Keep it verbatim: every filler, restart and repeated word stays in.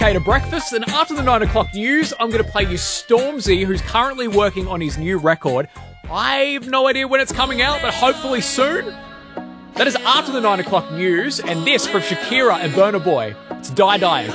okay to breakfast, and after the nine o'clock news, I'm going to play you Stormzy, who's currently working on his new record. I have no idea when it's coming out, but hopefully soon. That is after the nine o'clock news, and this from Shakira and Burna Boy. It's Die Die.